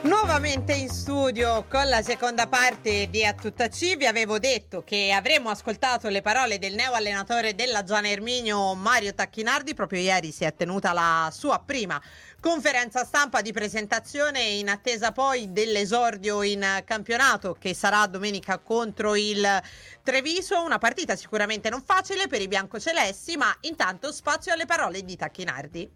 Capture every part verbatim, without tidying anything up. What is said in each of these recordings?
Nuovamente in studio con la seconda parte di A Tutta C. Vi avevo detto che avremmo ascoltato le parole del neo allenatore della Gian Erminio, Mario Tacchinardi. Proprio ieri si è tenuta la sua prima conferenza stampa di presentazione, in attesa poi dell'esordio in campionato, che sarà domenica contro il Treviso. Una partita sicuramente non facile per i biancocelesti, ma intanto spazio alle parole di Tacchinardi.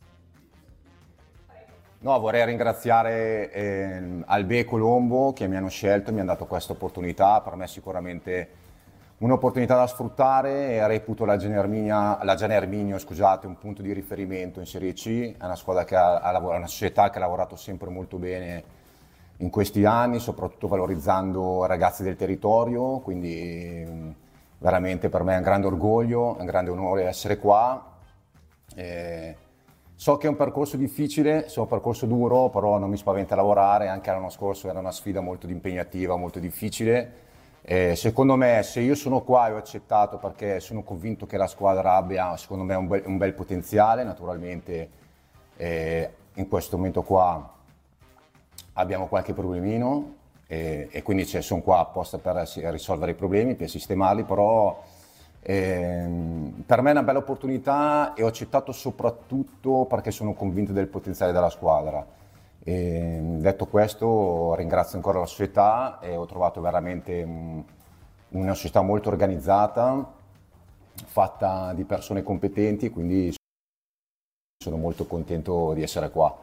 No, vorrei ringraziare eh, Albe e Colombo che mi hanno scelto, mi hanno dato questa opportunità. Per me è sicuramente un'opportunità da sfruttare e reputo la Gian Erminio, la Gian Erminio, scusate, un punto di riferimento in Serie C. È una squadra che ha, ha lavorato, una società che ha lavorato sempre molto bene in questi anni, soprattutto valorizzando ragazzi del territorio, quindi veramente per me è un grande orgoglio, è un grande onore essere qua. Eh, So che è un percorso difficile, è un percorso duro, però non mi spaventa lavorare. Anche l'anno scorso era una sfida molto impegnativa, molto difficile. Eh, secondo me, se io sono qua e ho accettato perché sono convinto che la squadra abbia, secondo me, un bel, un bel potenziale. Naturalmente eh, in questo momento qua abbiamo qualche problemino e, e quindi cioè, sono qua apposta per risolvere i problemi, per sistemarli, però Eh, per me è una bella opportunità e ho accettato soprattutto perché sono convinto del potenziale della squadra. E, detto questo, ringrazio ancora la società e ho trovato veramente um, una società molto organizzata, fatta di persone competenti, quindi sono molto contento di essere qua.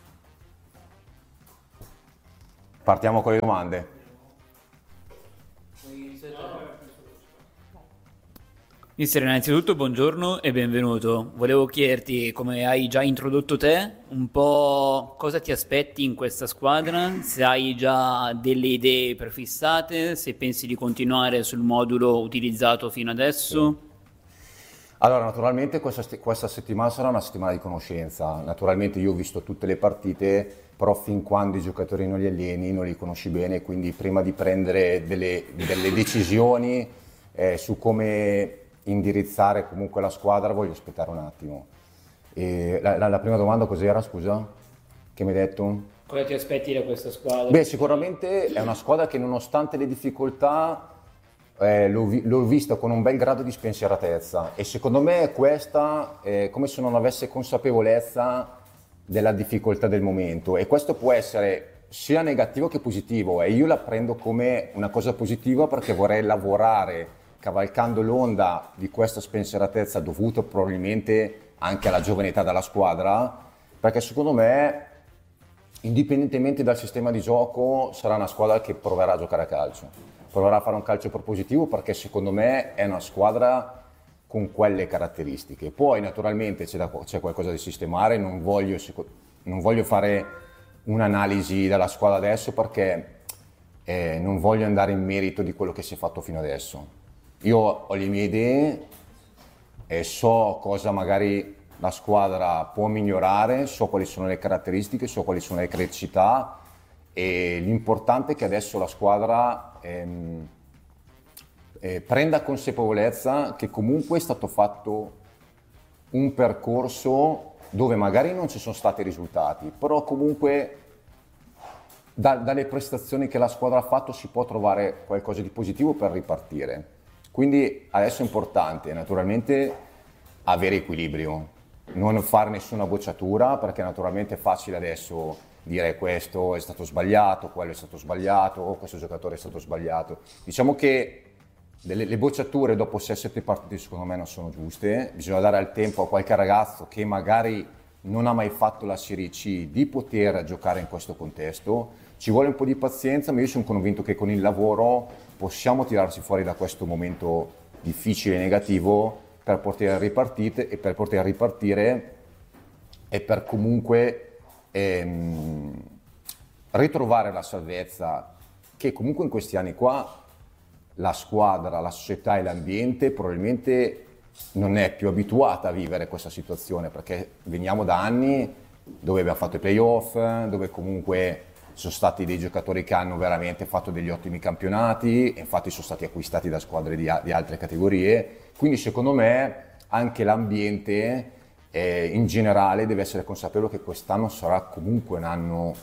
Partiamo con le domande. Mister, innanzitutto buongiorno e benvenuto. Volevo chiederti, come hai già introdotto te, un po' cosa ti aspetti in questa squadra, se hai già delle idee prefissate, se pensi di continuare sul modulo utilizzato fino adesso. Sì. Allora, naturalmente questa, questa settimana sarà una settimana di conoscenza. Naturalmente io ho visto tutte le partite, però fin quando i giocatori non li alleni non li conosci bene, quindi prima di prendere delle, delle decisioni eh, su come indirizzare comunque la squadra voglio aspettare un attimo. E la, la, la prima domanda cos'era, scusa? Che mi hai detto? Cosa ti aspetti da questa squadra? Beh, sicuramente è una squadra che nonostante le difficoltà eh, l'ho, vi, l'ho vista con un bel grado di spensieratezza e secondo me questa è come se non avesse consapevolezza della difficoltà del momento, e questo può essere sia negativo che positivo, e io la prendo come una cosa positiva perché vorrei lavorare cavalcando l'onda di questa spensieratezza dovuta probabilmente anche alla giovane età della squadra, perché secondo me, indipendentemente dal sistema di gioco, sarà una squadra che proverà a giocare a calcio, proverà a fare un calcio propositivo, perché secondo me è una squadra con quelle caratteristiche. Poi naturalmente c'è, da, c'è qualcosa da sistemare, non voglio, non voglio fare un'analisi della squadra adesso perché eh, non voglio andare in merito di quello che si è fatto fino adesso. Io ho le mie idee e so cosa magari la squadra può migliorare, so quali sono le caratteristiche, so quali sono le criticità, e l'importante è che adesso la squadra ehm, eh, prenda consapevolezza che comunque è stato fatto un percorso dove magari non ci sono stati risultati, però comunque da, dalle prestazioni che la squadra ha fatto si può trovare qualcosa di positivo per ripartire. Quindi adesso è importante naturalmente avere equilibrio, non fare nessuna bocciatura, perché naturalmente è facile adesso dire questo è stato sbagliato, quello è stato sbagliato, o questo giocatore è stato sbagliato. Diciamo che delle, le bocciature dopo sei sette partite secondo me non sono giuste, bisogna dare il tempo a qualche ragazzo che magari non ha mai fatto la Serie C di poter giocare in questo contesto. Ci vuole un po' di pazienza, ma io sono convinto che con il lavoro possiamo tirarsi fuori da questo momento difficile e negativo per poter ripartire e per poter ripartire e per comunque ehm, ritrovare la salvezza che comunque in questi anni qua la squadra, la società e l'ambiente probabilmente non è più abituata a vivere questa situazione, perché veniamo da anni dove abbiamo fatto i playoff, dove comunque sono stati dei giocatori che hanno veramente fatto degli ottimi campionati, e infatti sono stati acquistati da squadre di, di altre categorie, quindi secondo me anche l'ambiente eh, in generale deve essere consapevole che quest'anno sarà comunque un anno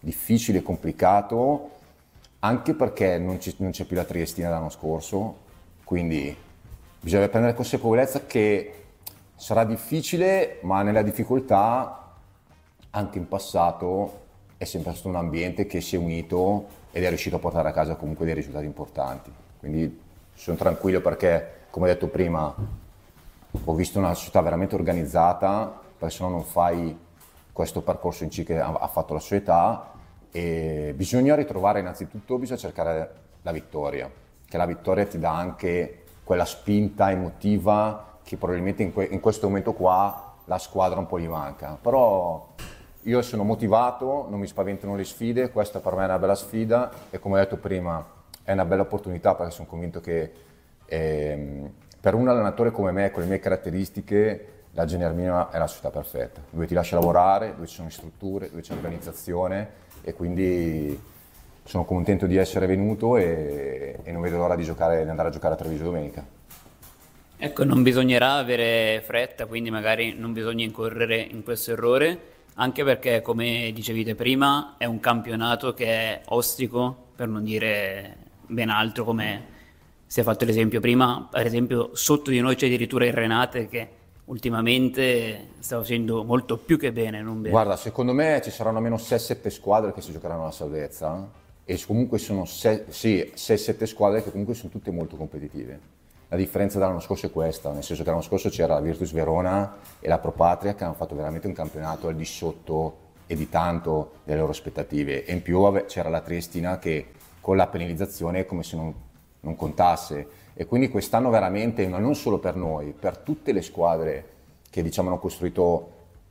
difficile e complicato, anche perché non, ci, non c'è più la Triestina dell'anno scorso, quindi bisogna prendere consapevolezza che sarà difficile, ma nella difficoltà anche in passato è sempre stato un ambiente che si è unito ed è riuscito a portare a casa comunque dei risultati importanti. Quindi sono tranquillo perché, come ho detto prima, ho visto una società veramente organizzata, perché se no non fai questo percorso in C che ha, ha fatto la società, e bisogna ritrovare innanzitutto, bisogna cercare la vittoria, che la vittoria ti dà anche quella spinta emotiva che probabilmente in, que- in questo momento qua la squadra un po' gli manca. Però io sono motivato, non mi spaventano le sfide, questa per me è una bella sfida e come ho detto prima è una bella opportunità perché sono convinto che ehm, per un allenatore come me, con le mie caratteristiche, la Gian Erminio è la società perfetta, dove ti lascia lavorare, dove ci sono strutture, dove c'è organizzazione e quindi sono contento di essere venuto e, e non vedo l'ora di, giocare, di andare a giocare a Treviso domenica. Ecco, non bisognerà avere fretta, quindi magari non bisogna incorrere in questo errore, anche perché, come dicevate prima, è un campionato che è ostico, per non dire ben altro, come si è fatto l'esempio prima. Per esempio, sotto di noi c'è addirittura il Renate che ultimamente sta facendo molto più che bene, non bene. Guarda, secondo me ci saranno almeno sei sette squadre che si giocheranno la salvezza e comunque sono sei sette squadre che comunque sono tutte molto competitive. La differenza dall'anno scorso è questa, nel senso che l'anno scorso c'era la Virtus Verona e la Pro Patria che hanno fatto veramente un campionato al di sotto e di tanto delle loro aspettative, e in più c'era la Triestina che con la penalizzazione è come se non, non contasse. E quindi quest'anno veramente, non solo per noi, per tutte le squadre che diciamo hanno costruito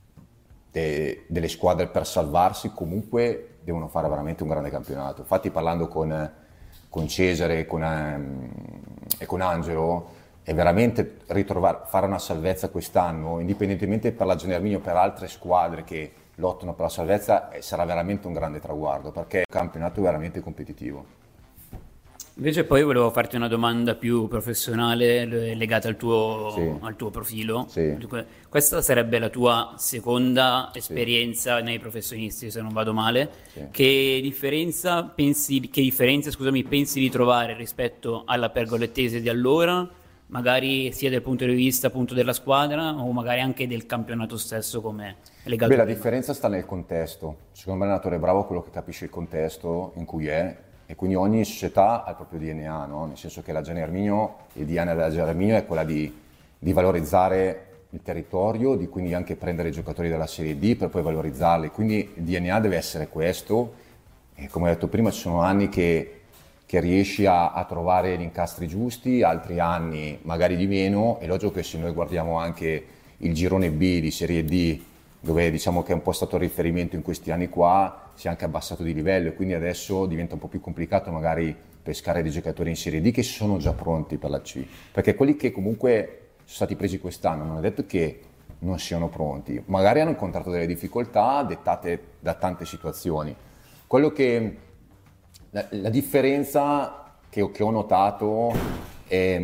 de, delle squadre per salvarsi, comunque devono fare veramente un grande campionato. Infatti parlando con, con Cesare e con, um, e con Angelo, è veramente ritrovare, fare una salvezza quest'anno, indipendentemente per la Gian Erminio o per altre squadre che lottano per la salvezza, sarà veramente un grande traguardo, perché è un campionato veramente competitivo. Invece poi volevo farti una domanda più professionale legata al tuo, sì. al tuo profilo. Sì. Questa sarebbe la tua seconda esperienza sì. nei professionisti, se non vado male. Sì. Che differenza pensi, che differenza, scusami, pensi di trovare rispetto alla pergolettese di allora, magari sia dal punto di vista appunto della squadra o magari anche del campionato stesso come legato? Beh, la differenza sta nel contesto. Secondo me l'allenatore è bravo quello che capisce il contesto in cui è. E quindi ogni società ha il proprio D N A, no? Nel senso che la Gian Erminio, il D N A della Gian Erminio è quella di, di valorizzare il territorio, di quindi anche prendere i giocatori della Serie D per poi valorizzarli. Quindi il D N A deve essere questo, e come ho detto prima ci sono anni che, che riesci a, a trovare gli incastri giusti, altri anni magari di meno. È logico che se noi guardiamo anche il girone B di Serie D, dove diciamo che è un po' stato il riferimento in questi anni qua, si è anche abbassato di livello e quindi adesso diventa un po' più complicato magari pescare dei giocatori in Serie D che sono già pronti per la C, perché quelli che comunque sono stati presi quest'anno non è detto che non siano pronti, magari hanno incontrato delle difficoltà dettate da tante situazioni. Quello che la, la differenza che, che ho notato è,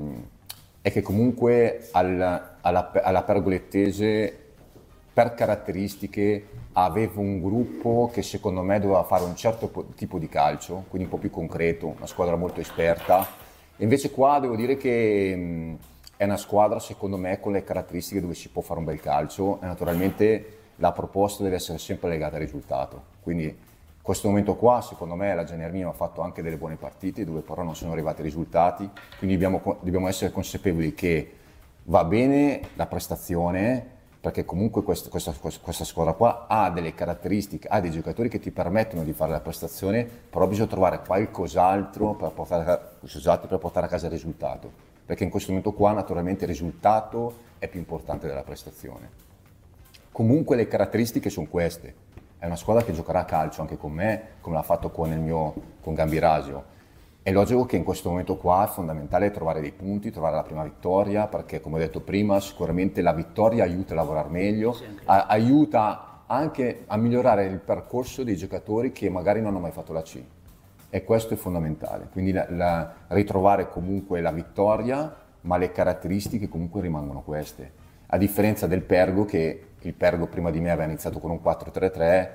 è che comunque al, alla, alla pergolettese per caratteristiche avevo un gruppo che secondo me doveva fare un certo tipo di calcio, quindi un po' più concreto, una squadra molto esperta. E invece qua devo dire che mh, è una squadra secondo me con le caratteristiche dove si può fare un bel calcio e naturalmente la proposta deve essere sempre legata al risultato. Quindi in questo momento qua secondo me la Gian Erminio ha fatto anche delle buone partite dove però non sono arrivati i risultati, quindi dobbiamo, dobbiamo essere consapevoli che va bene la prestazione, perché comunque questa, questa, questa squadra qua ha delle caratteristiche, ha dei giocatori che ti permettono di fare la prestazione, però bisogna trovare qualcos'altro per portare, per portare a casa il risultato, perché in questo momento qua naturalmente il risultato è più importante della prestazione. Comunque le caratteristiche sono queste, è una squadra che giocherà a calcio anche con me, come l'ha fatto con il mio con Gambirasio. È logico che in questo momento qua è fondamentale trovare dei punti, trovare la prima vittoria, perché come ho detto prima sicuramente la vittoria aiuta a lavorare meglio, sì, a, aiuta anche a migliorare il percorso dei giocatori che magari non hanno mai fatto la C, e questo è fondamentale, quindi la, la, ritrovare comunque la vittoria, ma le caratteristiche comunque rimangono queste, a differenza del Pergo, che il Pergo prima di me aveva iniziato con un quattro tre tre,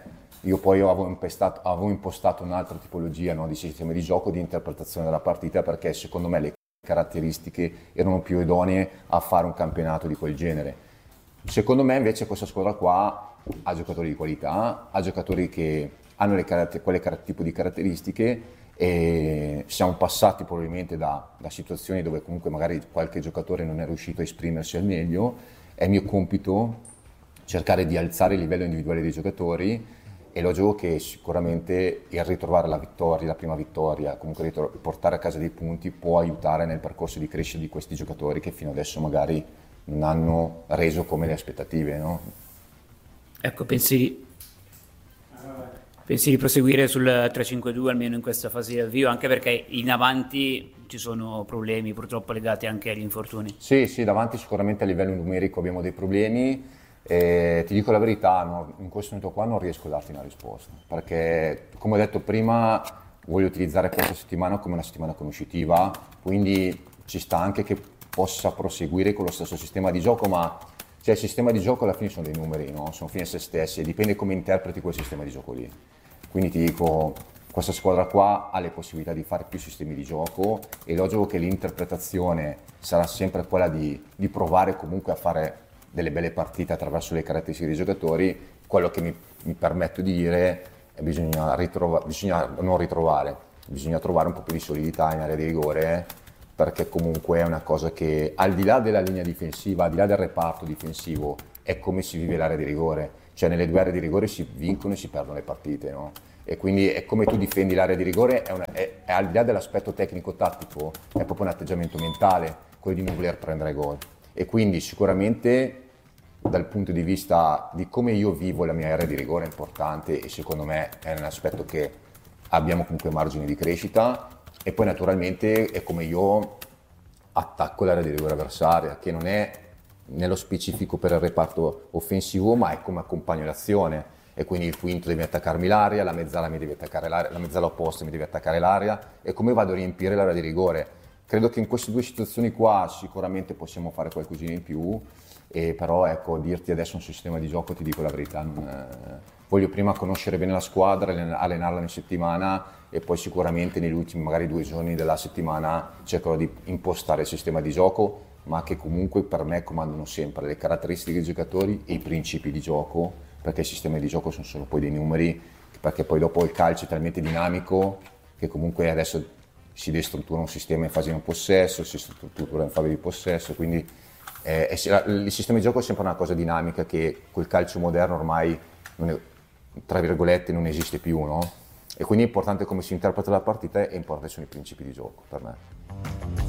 io poi avevo impostato, avevo impostato un'altra tipologia, no, di sistema di gioco, di interpretazione della partita, perché secondo me le caratteristiche erano più idonee a fare un campionato di quel genere. Secondo me invece questa squadra qua ha giocatori di qualità, ha giocatori che hanno le caratter- quelle car- tipo di caratteristiche, e siamo passati probabilmente da, da situazioni dove comunque magari qualche giocatore non è riuscito a esprimersi al meglio. È mio compito cercare di alzare il livello individuale dei giocatori, e lo gioco che sicuramente il ritrovare la vittoria, la prima vittoria, comunque ritro- portare a casa dei punti può aiutare nel percorso di crescita di questi giocatori che fino adesso magari non hanno reso come le aspettative, no? Ecco, pensi, pensi di proseguire sul tre cinque due almeno in questa fase di avvio, anche perché in avanti ci sono problemi purtroppo legati anche agli infortuni? Sì, sì, davanti sicuramente a livello numerico abbiamo dei problemi. E ti dico la verità, no, in questo momento qua non riesco a darti una risposta, perché come ho detto prima voglio utilizzare questa settimana come una settimana conoscitiva, quindi ci sta anche che possa proseguire con lo stesso sistema di gioco, ma cioè, il sistema di gioco alla fine sono dei numeri, no? Sono fini a se stessi, e dipende come interpreti quel sistema di gioco lì. Quindi ti dico, questa squadra qua ha le possibilità di fare più sistemi di gioco, e logico che l'interpretazione sarà sempre quella di, di provare comunque a fare delle belle partite attraverso le caratteristiche dei giocatori. Quello che mi, mi permetto di dire è bisogna, ritrova, bisogna non ritrovare, bisogna trovare un po' più di solidità in area di rigore, perché comunque è una cosa che al di là della linea difensiva, al di là del reparto difensivo, è come si vive l'area di rigore, cioè nelle due aree di rigore si vincono e si perdono le partite, no? E quindi è come tu difendi l'area di rigore, è, una, è, è al di là dell'aspetto tecnico-tattico, è proprio un atteggiamento mentale, quello di non voler prendere gol. E quindi sicuramente dal punto di vista di come io vivo la mia area di rigore è importante, e secondo me è un aspetto che abbiamo comunque margini di crescita. E poi naturalmente è come io attacco l'area di rigore avversaria, che non è nello specifico per il reparto offensivo, ma è come accompagno l'azione. E quindi il quinto deve attaccarmi l'area, la mezzala mi deve attaccare l'area, la mezzala opposta mi deve attaccare l'area, e come vado a riempire l'area di rigore. Credo che in queste due situazioni qua sicuramente possiamo fare qualcosina in più, e però ecco, dirti adesso un sistema di gioco, ti dico la verità, non, eh, voglio prima conoscere bene la squadra, allenarla in settimana, e poi sicuramente negli ultimi magari due giorni della settimana cercherò di impostare il sistema di gioco, ma che comunque per me comandano sempre le caratteristiche dei giocatori e i principi di gioco, perché i sistemi di gioco sono solo poi dei numeri, perché poi dopo il calcio è talmente dinamico che comunque adesso si destruttura un sistema in fase di non possesso, si struttura in fase di possesso, quindi eh, è, il sistema di gioco è sempre una cosa dinamica che col calcio moderno ormai non è, tra virgolette non esiste più, no? E quindi è importante come si interpreta la partita, e importanti sono i principi di gioco per me.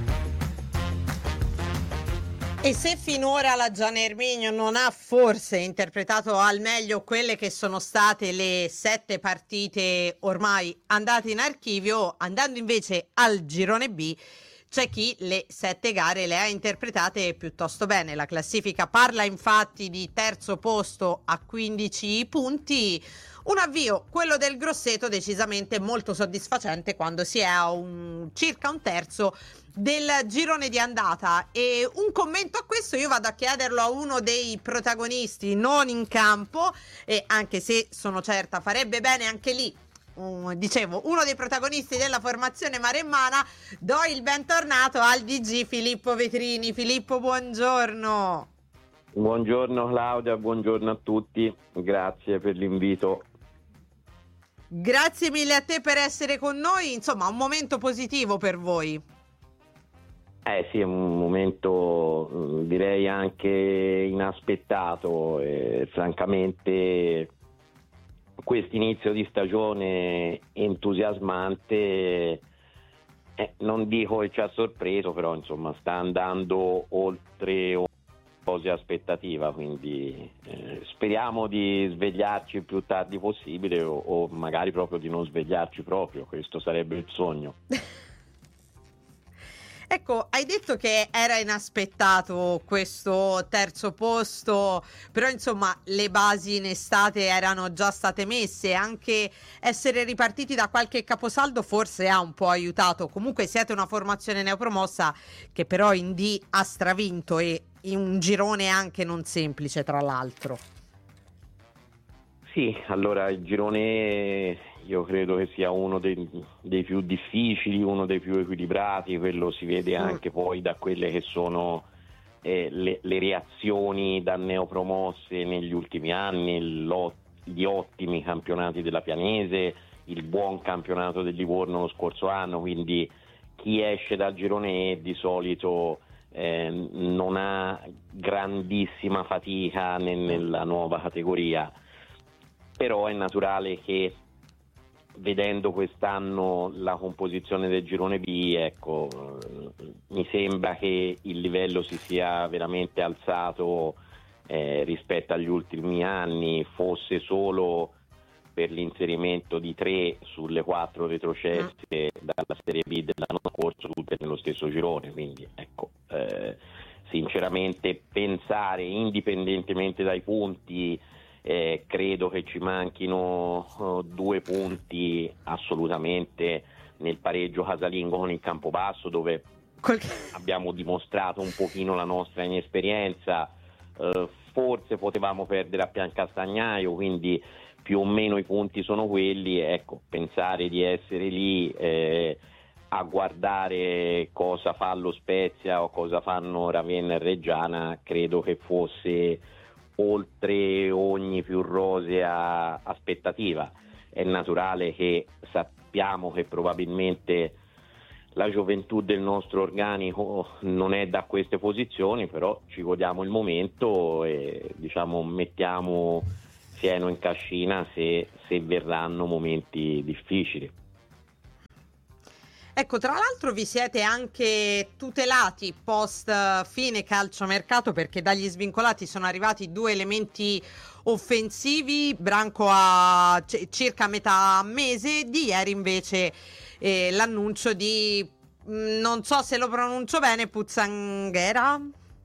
E se finora la Gian Erminio non ha forse interpretato al meglio quelle che sono state le sette partite ormai andate in archivio, andando invece al girone B, c'è chi le sette gare le ha interpretate piuttosto bene. La classifica parla infatti di terzo posto a quindici punti. Un avvio, quello del Grosseto, decisamente molto soddisfacente quando si è a un, circa un terzo del girone di andata. E un commento a questo io vado a chiederlo a uno dei protagonisti non in campo, e anche se sono certa farebbe bene anche lì, um, dicevo, uno dei protagonisti della formazione maremmana. Do il bentornato al D G Filippo Vetrini. Filippo, buongiorno. Buongiorno Claudia, buongiorno a tutti, grazie per l'invito. Grazie mille a te per essere con noi, insomma un momento positivo per voi. Eh sì, è un momento direi anche inaspettato, e francamente questo inizio di stagione entusiasmante, eh, non dico che ci ha sorpreso, però insomma sta andando oltre ogni aspettativa, quindi eh, speriamo di svegliarci il più tardi possibile, o, o magari proprio di non svegliarci proprio, questo sarebbe il sogno. Ecco, hai detto che era inaspettato questo terzo posto, però insomma le basi in estate erano già state messe, anche essere ripartiti da qualche caposaldo forse ha un po' aiutato. Comunque siete una formazione neopromossa che però in D ha stravinto, e in un girone anche non semplice tra l'altro. Sì, allora il girone io credo che sia uno dei, dei più difficili, uno dei più equilibrati, quello si vede anche poi da quelle che sono eh, le, le reazioni da neopromosse negli ultimi anni, l'ot- gli ottimi campionati della Pianese, il buon campionato del Livorno lo scorso anno, quindi chi esce dal girone E di solito eh, non ha grandissima fatica ne- nella nuova categoria. Però è naturale che vedendo quest'anno la composizione del girone B, ecco, eh, mi sembra che il livello si sia veramente alzato eh, rispetto agli ultimi anni, fosse solo per l'inserimento di tre sulle quattro retrocesse dalla Serie B dell'anno scorso, tutte nello stesso girone, quindi ecco, eh, sinceramente pensare indipendentemente dai punti, Eh, credo che ci manchino uh, due punti assolutamente nel pareggio casalingo con il Campobasso, dove Col... abbiamo dimostrato un pochino la nostra inesperienza, uh, forse potevamo perdere a Piancastagnaio, quindi più o meno i punti sono quelli, ecco, pensare di essere lì eh, a guardare cosa fa lo Spezia o cosa fanno Ravenna e Reggiana, credo che fosse oltre ogni più rosea aspettativa. È naturale che sappiamo che probabilmente la gioventù del nostro organico non è da queste posizioni, però ci godiamo il momento e diciamo mettiamo fieno in cascina se, se verranno momenti difficili. Ecco, tra l'altro vi siete anche tutelati post fine calciomercato, perché dagli svincolati sono arrivati due elementi offensivi, Branco a c- circa metà mese, di ieri invece eh, l'annuncio di, mh, non so se lo pronuncio bene, Puzzanghera?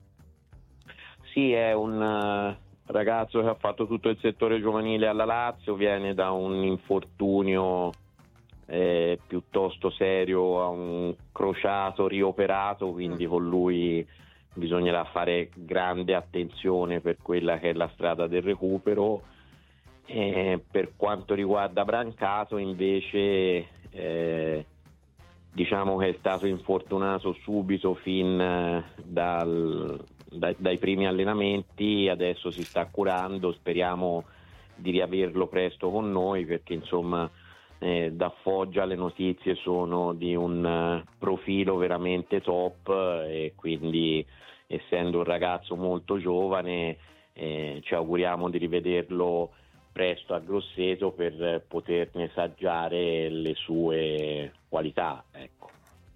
Sì, è un uh, ragazzo che ha fatto tutto il settore giovanile alla Lazio, viene da un infortunio Eh, piuttosto serio, a un crociato rioperato, quindi con lui bisognerà fare grande attenzione per quella che è la strada del recupero. Eh, per quanto riguarda Brancato invece eh, diciamo che è stato infortunato subito fin eh, dal, dai, dai primi allenamenti, adesso si sta curando, speriamo di riaverlo presto con noi, perché insomma Eh, da Foggia le notizie sono di un uh, profilo veramente top eh, e quindi essendo un ragazzo molto giovane eh, ci auguriamo di rivederlo presto a Grosseto per eh, poterne saggiare le sue qualità, ecco.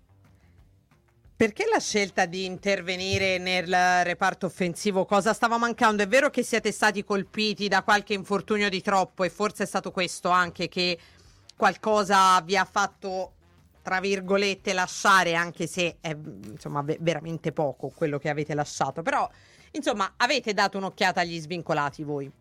Perché la scelta di intervenire nel reparto offensivo? Cosa stava mancando? È vero che siete stati colpiti da qualche infortunio di troppo e forse è stato questo anche che qualcosa vi ha fatto, tra virgolette, lasciare, anche se è insomma ve- veramente poco quello che avete lasciato, però insomma avete dato un'occhiata agli svincolati voi.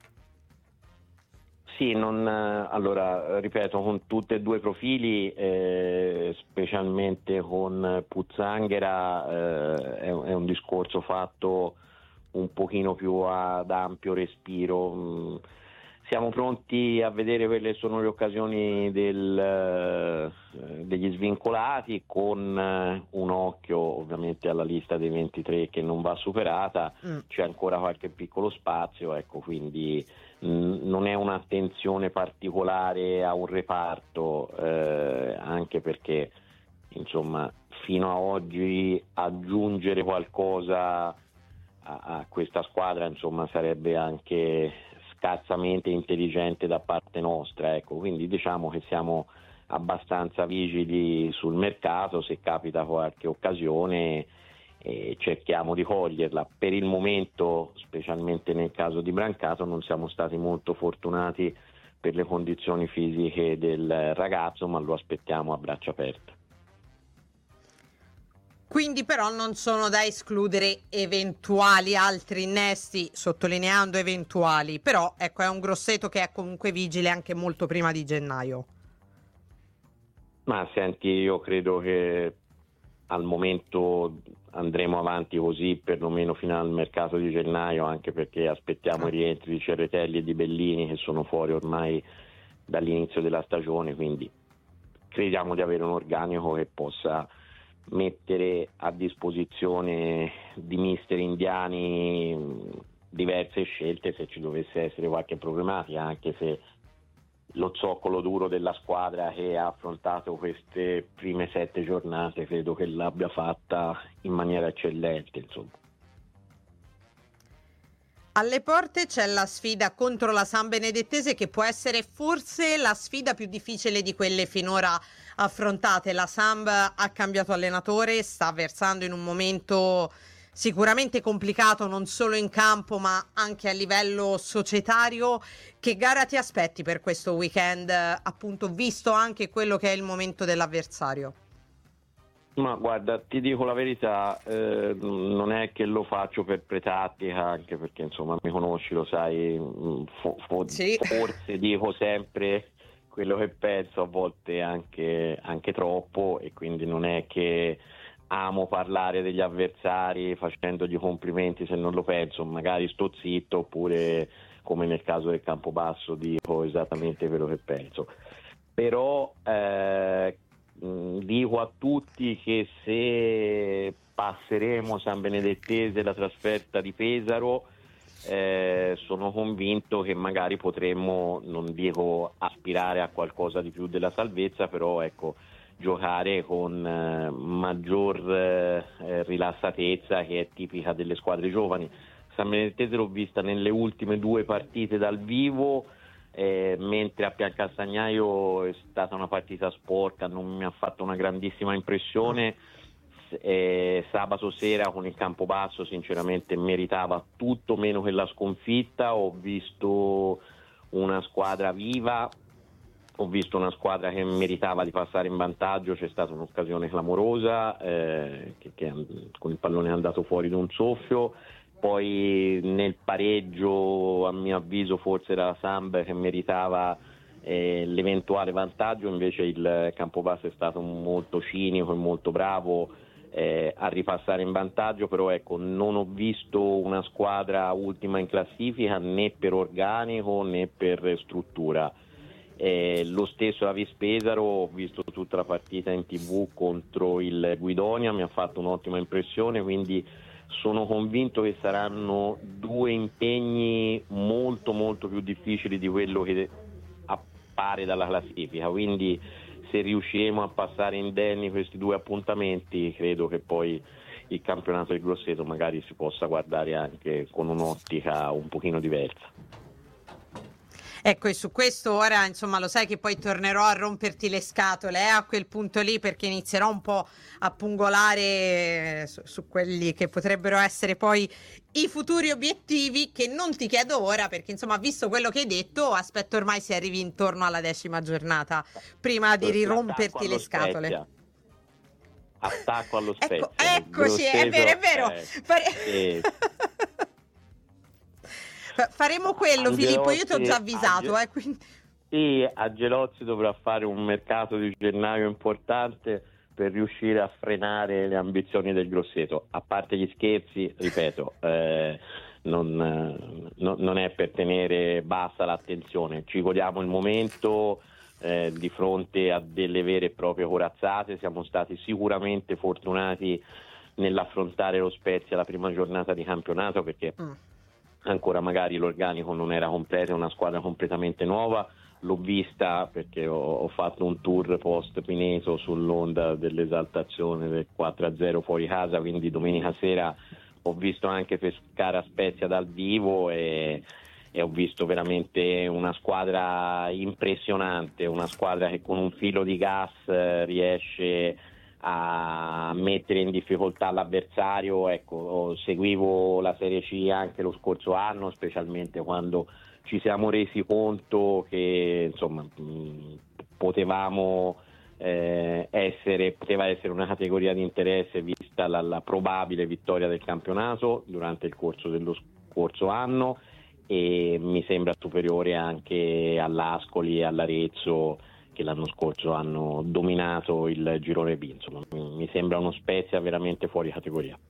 Sì, non, allora ripeto, con tutti e due i profili, eh, specialmente con Puzzanghera, eh, è, è un discorso fatto un pochino più ad ampio respiro. Mm, siamo pronti a vedere quelle sono le occasioni del, eh, degli svincolati, con eh, un occhio ovviamente alla lista dei ventitré che non va superata, mm. c'è ancora qualche piccolo spazio, ecco, quindi mh, non è un'attenzione particolare a un reparto, eh, anche perché insomma fino a oggi aggiungere qualcosa a, a questa squadra insomma sarebbe anche scarsamente intelligente da parte nostra, ecco, quindi diciamo che siamo abbastanza vigili sul mercato, se capita qualche occasione eh, cerchiamo di coglierla. Per il momento, specialmente nel caso di Brancato, non siamo stati molto fortunati per le condizioni fisiche del ragazzo, ma lo aspettiamo a braccia aperte. Quindi però non sono da escludere eventuali altri innesti, sottolineando eventuali, però ecco è un Grosseto che è comunque vigile anche molto prima di gennaio. Ma senti, io credo che al momento andremo avanti così perlomeno fino al mercato di gennaio, anche perché aspettiamo i rientri di Cerretelli e di Bellini che sono fuori ormai dall'inizio della stagione, quindi crediamo di avere un organico che possa mettere a disposizione di mister indiani diverse scelte se ci dovesse essere qualche problematica, anche se lo zoccolo duro della squadra che ha affrontato queste prime sette giornate credo che l'abbia fatta in maniera eccellente, insomma. Alle porte c'è la sfida contro la Sam Benedettese, che può essere forse la sfida più difficile di quelle finora affrontate. La Samb ha cambiato allenatore, sta versando in un momento sicuramente complicato non solo in campo ma anche a livello societario. Che gara ti aspetti per questo weekend, appunto visto anche quello che è il momento dell'avversario? Ma guarda, ti dico la verità, eh, non è che lo faccio per pretattica, anche perché insomma mi conosci, lo sai, fo- fo- Sì. forse dico sempre quello che penso, a volte anche, anche troppo, e quindi non è che amo parlare degli avversari facendogli complimenti se non lo penso, magari sto zitto, oppure come nel caso del Campobasso dico esattamente quello che penso. Però eh, dico a tutti che se passeremo San Benedettese la trasferta di Pesaro, eh, sono convinto che magari potremmo, non dico aspirare a qualcosa di più della salvezza, però ecco, giocare con eh, maggior eh, rilassatezza, che è tipica delle squadre giovani. San Benedettese l'ho vista nelle ultime due partite dal vivo, eh, mentre a Piancastagnaio è stata una partita sporca, non mi ha fatto una grandissima impressione. Eh, sabato sera con il Campobasso sinceramente meritava tutto meno che la sconfitta. Ho visto una squadra viva, ho visto una squadra che meritava di passare in vantaggio, c'è stata un'occasione clamorosa eh, che, che con il pallone è andato fuori da un soffio. Poi nel pareggio, a mio avviso, forse era la Samb che meritava eh, l'eventuale vantaggio, invece il Campobasso è stato molto cinico e molto bravo eh, a ripassare in vantaggio. Però ecco, non ho visto una squadra ultima in classifica né per organico né per struttura. Eh, lo stesso la Vis Pesaro, ho visto tutta la partita in tv contro il Guidonia, mi ha fatto un'ottima impressione, quindi sono convinto che saranno due impegni molto molto più difficili di quello che appare dalla classifica, quindi se riusciremo a passare indenni questi due appuntamenti credo che poi il campionato del Grosseto magari si possa guardare anche con un'ottica un pochino diversa. Ecco, e su questo ora, insomma, lo sai che poi tornerò a romperti le scatole eh, a quel punto lì, perché inizierò un po' a pungolare su, su quelli che potrebbero essere poi i futuri obiettivi, che non ti chiedo ora, perché insomma, visto quello che hai detto, aspetto ormai si arrivi intorno alla decima giornata, prima di riromperti le scatole. Spezia. Attacco allo Spezia. Ecco, eccoci, è vero, è vero. Eh, Fare... eh. Faremo quello, Angelozzi, Filippo, io ti ho già avvisato. Ange... Eh, quindi... Sì, Angelozzi dovrà fare un mercato di gennaio importante per riuscire a frenare le ambizioni del Grosseto. A parte gli scherzi, ripeto, eh, non, no, non è per tenere bassa l'attenzione. Ci godiamo il momento eh, di fronte a delle vere e proprie corazzate. Siamo stati sicuramente fortunati nell'affrontare lo Spezia la prima giornata di campionato, perché mm. ancora magari l'organico non era completo, è una squadra completamente nuova. L'ho vista perché ho, ho fatto un tour post Pineto sull'onda dell'esaltazione del quattro a zero fuori casa, quindi domenica sera ho visto anche Pescara Spezia dal vivo e, e ho visto veramente una squadra impressionante, una squadra che con un filo di gas riesce a mettere in difficoltà l'avversario. Ecco, seguivo la Serie C anche lo scorso anno, specialmente quando ci siamo resi conto che insomma mh, potevamo eh, essere poteva essere una categoria di interesse vista la, la probabile vittoria del campionato durante il corso dello scorso anno, e mi sembra superiore anche all'Ascoli e all'Arezzo, che l'anno scorso hanno dominato il girone B. Insomma, mi, mi sembra uno Spezia veramente fuori categoria.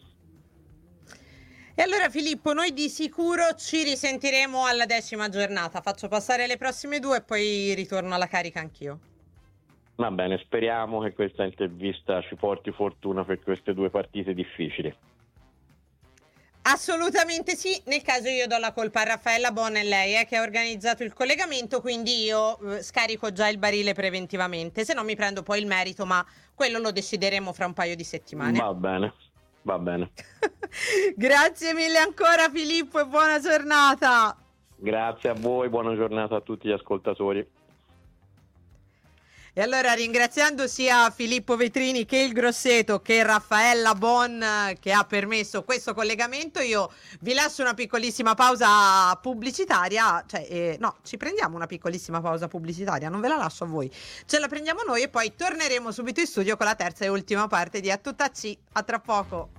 E allora Filippo, noi di sicuro ci risentiremo alla decima giornata. Faccio passare le prossime due e poi ritorno alla carica anch'io. Va bene, speriamo che questa intervista ci porti fortuna per queste due partite difficili. Assolutamente sì, nel caso io do la colpa a Raffaella Bon e lei eh, che ha organizzato il collegamento, quindi io eh, scarico già il barile preventivamente, se no mi prendo poi il merito, ma quello lo decideremo fra un paio di settimane. Va bene, va bene. Grazie mille ancora Filippo e buona giornata. Grazie a voi, buona giornata a tutti gli ascoltatori. E allora, ringraziando sia Filippo Vetrini che il Grosseto che Raffaella Bon che ha permesso questo collegamento, io vi lascio una piccolissima pausa pubblicitaria, cioè eh, no, ci prendiamo una piccolissima pausa pubblicitaria, non ve la lascio a voi, ce la prendiamo noi e poi torneremo subito in studio con la terza e ultima parte di A Tutta C. A tra poco.